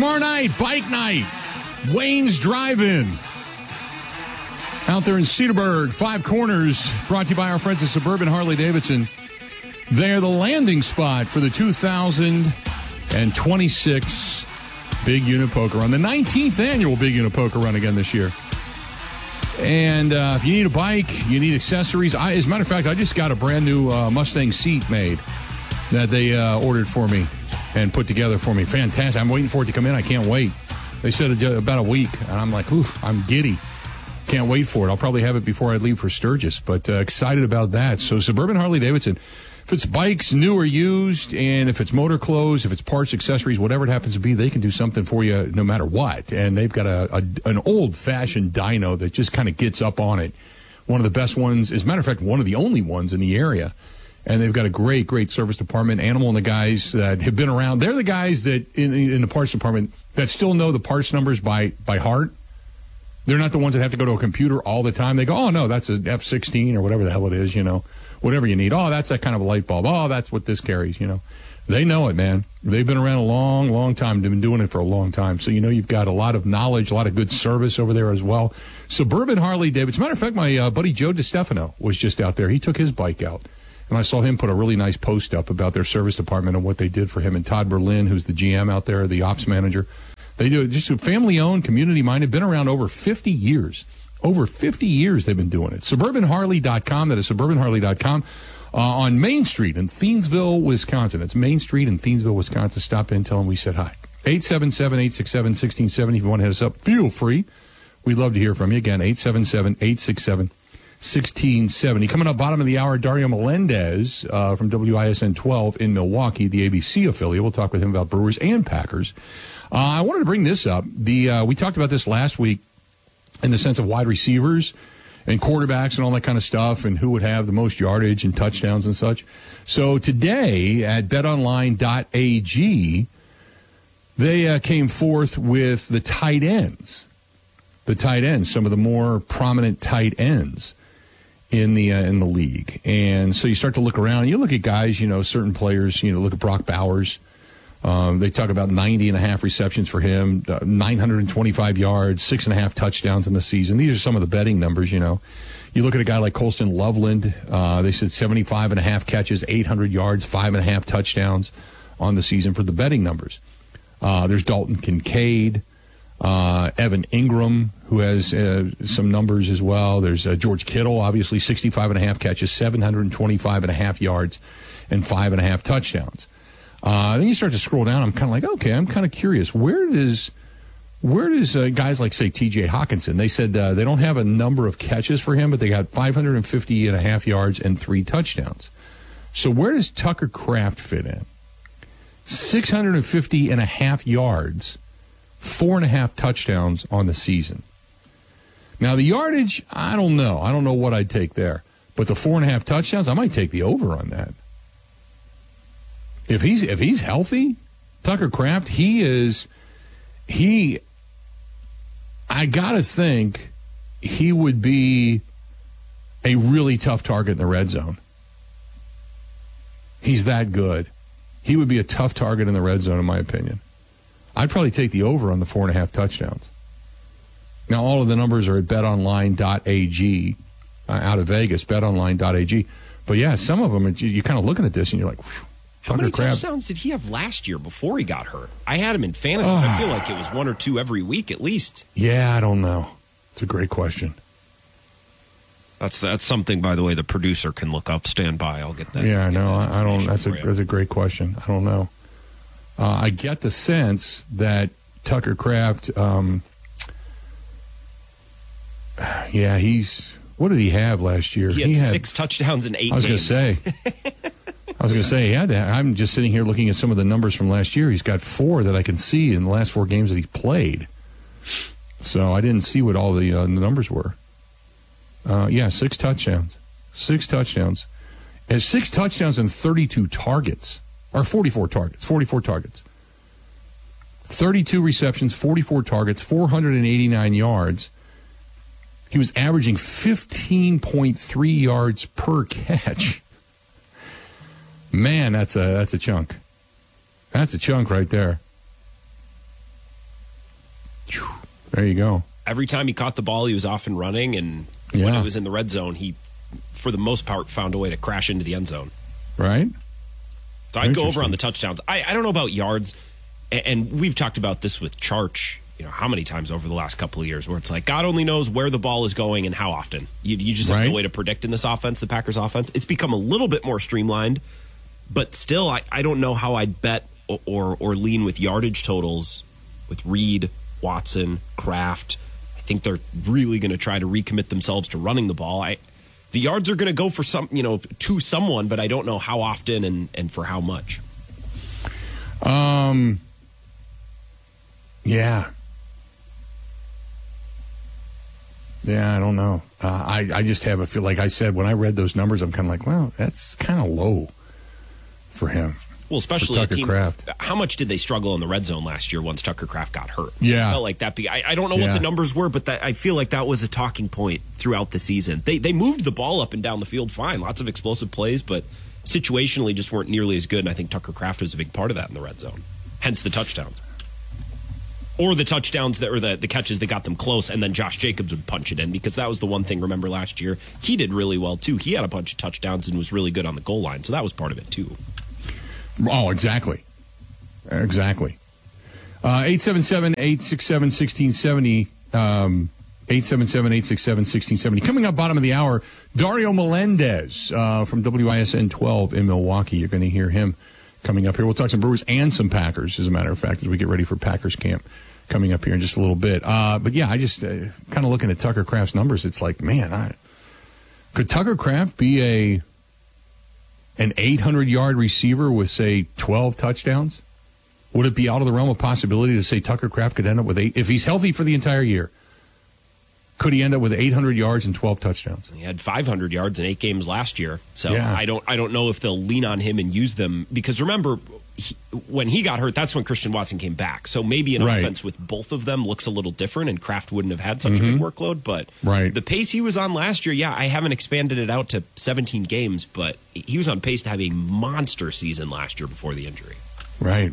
Tomorrow night, bike night, Wayne's Drive-In. Out there in Cedarburg, Five Corners, brought to you by our friends at Suburban Harley-Davidson. They're the landing spot for the 2026 Big Unit Poker Run, the 19th annual Big Unit Poker Run again this year. And if you need a bike, you need accessories. As a matter of fact, I just got a brand new Mustang seat made that they ordered for me and put together for me. Fantastic. I'm waiting for it to come in. I can't wait. They said about a week, and I'm like, oof, I'm giddy. Can't wait for it. I'll probably have it before I leave for Sturgis, but excited about that. So Suburban Harley-Davidson, if it's bikes, new or used, and if it's motor clothes, if it's parts, accessories, whatever it happens to be, they can do something for you no matter what. And they've got an old-fashioned dyno that just kind of gets up on it. One of the best ones, as a matter of fact, one of the only ones in the area. And they've got a great, great service department. Animal and the guys that have been around, they're the guys that in the parts department that still know the parts numbers by heart. They're not the ones that have to go to a computer all the time. They go, oh, no, that's an F16 or whatever the hell it is, whatever you need. Oh, that's that kind of a light bulb. Oh, that's what this carries, They know it, man. They've been around a long, long time. They've been doing it for a long time. So, you've got a lot of knowledge, a lot of good service over there as well. Suburban Harley-Davidson. As a matter of fact, my buddy Joe DiStefano was just out there. He took his bike out. And I saw him put a really nice post up about their service department and what they did for him. And Todd Berlin, who's the GM out there, the ops manager. They do it just family-owned, community-minded, been around over 50 years. Over 50 years they've been doing it. SuburbanHarley.com. That is SuburbanHarley.com. On Main Street in Thiensville, Wisconsin. It's Main Street in Thiensville, Wisconsin. Stop in, tell them we said hi. 877-867-1670. If you want to hit us up, feel free. We'd love to hear from you. Again, 877-867-1670. Coming up bottom of the hour, Dario Melendez from WISN 12 in Milwaukee, the ABC affiliate. We'll talk with him about Brewers and Packers. I wanted to bring this up. We talked about this last week in the sense of wide receivers and quarterbacks and all that kind of stuff and who would have the most yardage and touchdowns and such. So today at betonline.ag, they came forth with the tight ends. The tight ends, some of the more prominent tight ends in the league. And so you start to look around. You look at guys, certain players, look at Brock Bowers. They talk about 90.5 receptions for him, 925 yards, 6.5 touchdowns in the season. These are some of the betting numbers, You look at a guy like Colston Loveland. They said 75.5 catches, 800 yards, 5.5 touchdowns on the season for the betting numbers. There's Dalton Kincaid, Evan Ingram, who has some numbers as well. There's George Kittle, obviously 65.5 catches, 725.5 yards, and 5.5 touchdowns. Then you start to scroll down. I'm kind of like, okay, I'm kind of curious. Where does guys like, say, T.J. Hawkinson, they said they don't have a number of catches for him, but they got 550.5 yards and 3 touchdowns. So where does Tucker Kraft fit in? 650.5 yards, 4.5 touchdowns on the season. Now, the yardage, I don't know. I don't know what I'd take there. But the 4.5 touchdowns, I might take the over on that. If he's healthy, Tucker Kraft, I got to think he would be a really tough target in the red zone. He's that good. He would be a tough target in the red zone, in my opinion. I'd probably take the over on the 4.5 touchdowns. Now, all of the numbers are at betonline.ag out of Vegas, betonline.ag. But, yeah, some of them, you're kind of looking at this and you're like, whew. How many touchdowns did he have last year before he got hurt? I had him in fantasy. I feel like it was 1 or 2 every week at least. Yeah, I don't know. It's a great question. That's something, by the way, the producer can look up. Stand by. I'll get that. Yeah, no, I don't. That's a great question. I don't know. I get the sense that Tucker Kraft, what did he have last year? He had 6 touchdowns in 8 games. I was going to say, I'm just sitting here looking at some of the numbers from last year. He's got 4 that I can see in the last 4 games that he played. So I didn't see what all the numbers were. 6 touchdowns. 6 touchdowns. Has 6 touchdowns and 32 targets. Or 44 targets. 44 targets. 32 receptions, 44 targets, 489 yards. He was averaging 15.3 yards per catch. Man, that's a chunk. That's a chunk right there. There you go. Every time he caught the ball, he was off and running, and when it was in the red zone, he, for the most part, found a way to crash into the end zone. Right. So I'd go over on the touchdowns. I don't know about yards, and we've talked about this with Charch, how many times over the last couple of years, where it's like God only knows where the ball is going and how often. You just have no way to predict in this offense, the Packers offense. It's become a little bit more streamlined, but still, I don't know how I'd bet or lean with yardage totals with Reed, Watson, Kraft. I think they're really going to try to recommit themselves to running the ball. The yards are going to go for to someone, but I don't know how often and for how much. Yeah. Yeah, I don't know. I just have a feel, like I said, when I read those numbers, I'm kind of like, well, that's kind of low for him. Well, especially Tucker Kraft. How much did they struggle in the red zone last year once Tucker Kraft got hurt? Yeah. I felt like that. I don't know what the numbers were, but I feel like that was a talking point throughout the season. They moved the ball up and down the field fine. Lots of explosive plays, but situationally just weren't nearly as good, and I think Tucker Kraft was a big part of that in the red zone. Hence the touchdowns. Or the touchdowns or the catches that got them close, and then Josh Jacobs would punch it in, because that was the one thing, remember, last year. He did really well, too. He had a bunch of touchdowns and was really good on the goal line, so that was part of it, too. Oh, exactly. Exactly. 877-867-1670. 877-867-1670. Coming up bottom of the hour, Dario Melendez from WISN 12 in Milwaukee. You're going to hear him coming up here. We'll talk some Brewers and some Packers, as a matter of fact, as we get ready for Packers camp coming up here in just a little bit. But yeah, I just kind of looking at Tucker Kraft's numbers. It's like, man, could Tucker Kraft be an 800-yard receiver with, say, 12 touchdowns? Would it be out of the realm of possibility to say Tucker Kraft could end up with 8? If he's healthy for the entire year, could he end up with 800 yards and 12 touchdowns? He had 500 yards in 8 games last year. So yeah. I don't know if they'll lean on him and use them. Because remember, when he got hurt, that's when Christian Watson came back. So maybe an offense with both of them looks a little different, and Kraft wouldn't have had such a big workload. But the pace he was on last year, I haven't expanded it out to 17 games, but he was on pace to have a monster season last year before the injury. Right.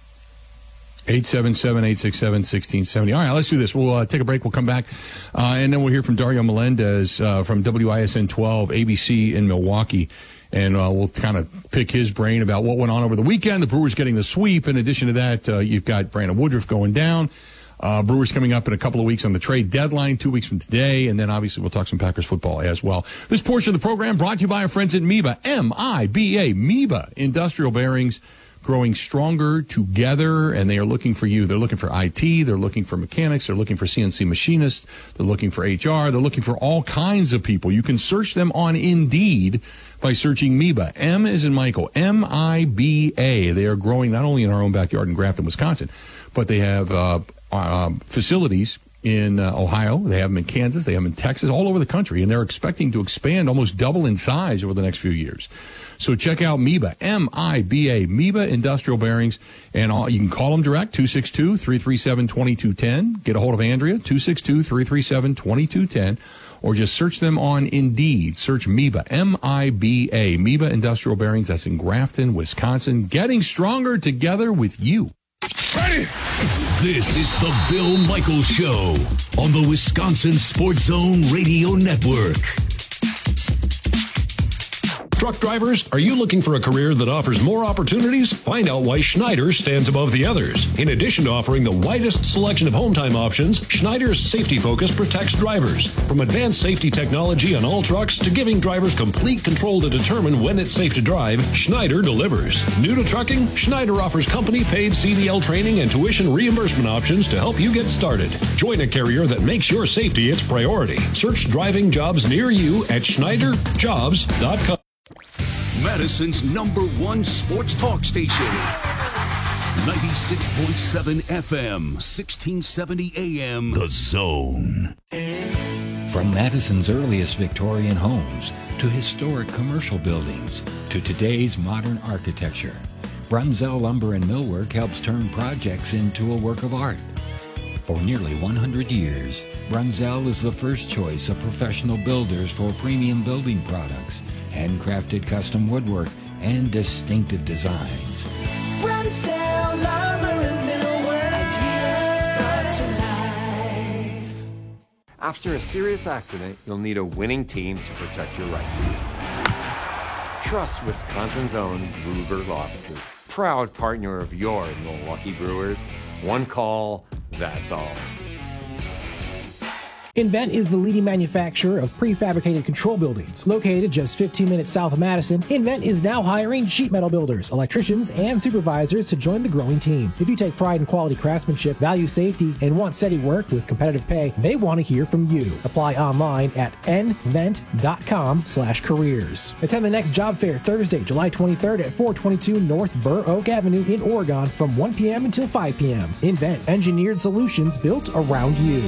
877-867-1670. All right, let's do this. We'll take a break. We'll come back, and then we'll hear from Dario Melendez from WISN 12, ABC in Milwaukee. And we'll kind of pick his brain about what went on over the weekend. The Brewers getting the sweep. In addition to that, you've got Brandon Woodruff going down. Brewers coming up in a couple of weeks on the trade deadline, 2 weeks from today. And then obviously we'll talk some Packers football as well. This portion of the program brought to you by our friends at MIBA, M-I-B-A, MIBA Industrial Bearings. Growing stronger together, and they are looking for you. They're looking for IT. They're looking for mechanics. They're looking for CNC machinists. They're looking for HR. They're looking for all kinds of people. You can search them on Indeed by searching MIBA. M as in Michael. M-I-B-A. They are growing not only in our own backyard in Grafton, Wisconsin, but they have facilities in Ohio. They have them in Kansas. They have them in Texas, all over the country, and they're expecting to expand almost double in size over the next few years. So check out MIBA, M-I-B-A, MIBA Industrial Bearings, and you can call them direct, 262-337-2210. Get a hold of Andrea, 262-337-2210, or just search them on Indeed. Search MIBA, M-I-B-A, MIBA Industrial Bearings. That's in Grafton, Wisconsin. Getting stronger together with you. Ready? This is the Bill Michaels Show on the Wisconsin Sports Zone Radio Network. Truck drivers, are you looking for a career that offers more opportunities? Find out why Schneider stands above the others. In addition to offering the widest selection of home time options, Schneider's safety focus protects drivers. From advanced safety technology on all trucks to giving drivers complete control to determine when it's safe to drive, Schneider delivers. New to trucking, Schneider offers company-paid CDL training and tuition reimbursement options to help you get started. Join a carrier that makes your safety its priority. Search driving jobs near you at SchneiderJobs.com. Madison's #1 sports talk station. 96.7 FM, 1670 AM. The Zone. From Madison's earliest Victorian homes to historic commercial buildings to today's modern architecture, Brunzell Lumber and Millwork helps turn projects into a work of art. For nearly 100 years, Brunzell is the first choice of professional builders for premium building products, handcrafted custom woodwork, and distinctive designs. Brunzell Lumber and Millwork, ideas brought to life. After a serious accident, you'll need a winning team to protect your rights. Trust Wisconsin's own Ruger Law Offices, proud partner of your Milwaukee Brewers. One call, that's all. Invent is the leading manufacturer of prefabricated control buildings. Located just 15 minutes south of Madison, Invent is now hiring sheet metal builders, electricians, and supervisors to join the growing team. If you take pride in quality craftsmanship, value safety, and want steady work with competitive pay, they want to hear from you. Apply online at nvent.com/careers. Attend the next job fair Thursday, July 23rd at 422 North Burr Oak Avenue in Oregon from 1 p.m. until 5 p.m. Invent, engineered solutions built around you.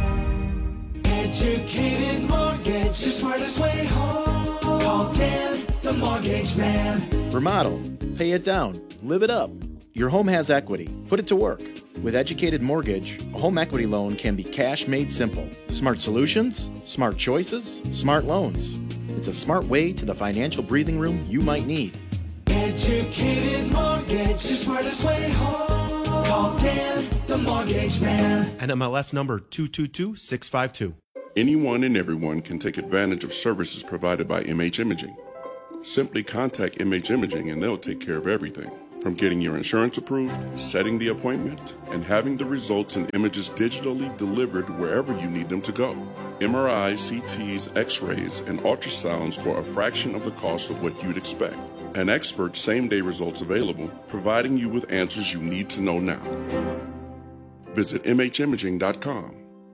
Educated Mortgage, the smartest way home. Call Dan, the mortgage man. Remodel, pay it down, live it up. Your home has equity. Put it to work. With Educated Mortgage, a home equity loan can be cash made simple. Smart solutions, smart choices, smart loans. It's a smart way to the financial breathing room you might need. Educated Mortgage, the smartest way home. Call Dan, the mortgage man. NMLS number 222652. Anyone and everyone can take advantage of services provided by MH Imaging. Simply contact MH Imaging and they'll take care of everything, from getting your insurance approved, setting the appointment, and having the results and images digitally delivered wherever you need them to go. MRIs, CTs, X-rays, and ultrasounds for a fraction of the cost of what you'd expect. An expert same-day results available, providing you with answers you need to know now. Visit MHimaging.com.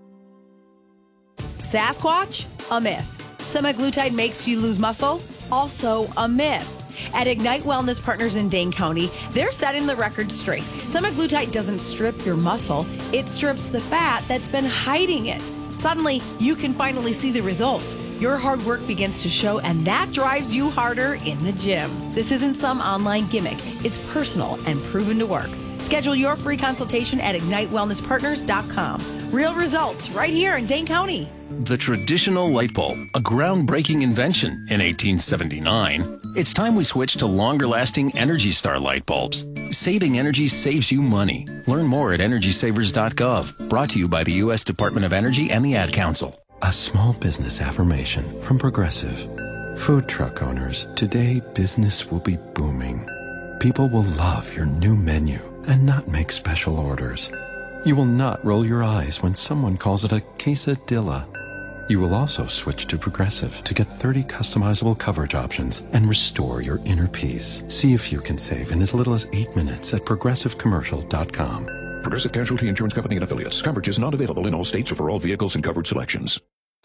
Sasquatch? A myth. Semaglutide makes you lose muscle? Also a myth. At Ignite Wellness Partners in Dane County, they're setting the record straight. Semaglutide doesn't strip your muscle, it strips the fat that's been hiding it. Suddenly, you can finally see the results. Your hard work begins to show, and that drives you harder in the gym. This isn't some online gimmick. It's personal and proven to work. Schedule your free consultation at IgniteWellnessPartners.com. Real results right here in Dane County. The traditional light bulb, a groundbreaking invention in 1879. It's time we switch to longer-lasting Energy Star light bulbs. Saving energy saves you money. Learn more at EnergySavers.gov. Brought to you by the U.S. Department of Energy and the Ad Council. A small business affirmation from Progressive. Food truck owners, today business will be booming. People will love your new menu and not make special orders. You will not roll your eyes when someone calls it a quesadilla. You will also switch to Progressive to get 30 customizable coverage options and restore your inner peace. See if you can save in as little as 8 minutes at ProgressiveCommercial.com. Progressive Casualty Insurance Company and Affiliates. Coverage is not available in all states or for all vehicles and covered selections.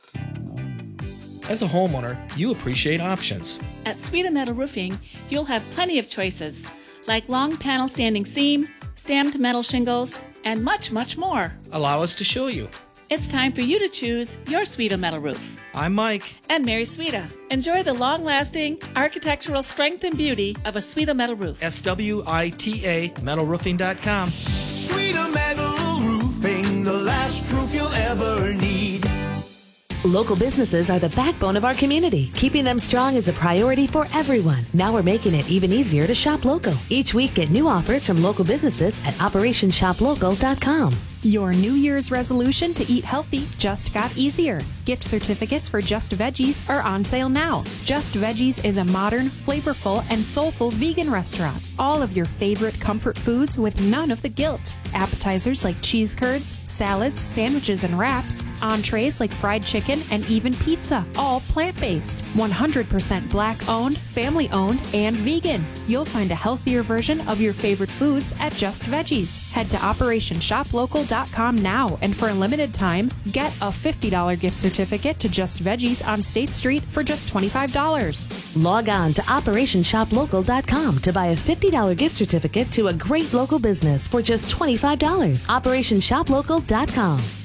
As a homeowner, you appreciate options. At Sweeta Metal Roofing, you'll have plenty of choices, like long panel standing seam, stamped metal shingles, and much, much more. Allow us to show you. It's time for you to choose your Sweeta Metal Roof. I'm Mike. And Mary Sweeta. Enjoy the long-lasting architectural strength and beauty of a Sweeta Metal Roof. SWITA metalroofing.com. Sweeta Metal Roofing, the last roof you'll ever need. Local businesses are the backbone of our community. Keeping them strong is a priority for everyone. Now we're making it even easier to shop local. Each week, get new offers from local businesses at OperationShopLocal.com. Your New Year's resolution to eat healthy just got easier. Gift certificates for Just Veggies are on sale now. Just Veggies is a modern, flavorful, and soulful vegan restaurant. All of your favorite comfort foods with none of the guilt. Appetizers like cheese curds, salads, sandwiches, and wraps. Entrees like fried chicken and even pizza. All plant-based. 100% Black-owned, family-owned, and vegan. You'll find a healthier version of your favorite foods at Just Veggies. Head to OperationShopLocal.com now, and for a limited time, get a $50 gift certificate to Just Veggies on State Street for just $25. Log on to OperationShopLocal.com to buy a $50 gift certificate to a great local business for just $25. OperationShopLocal.com.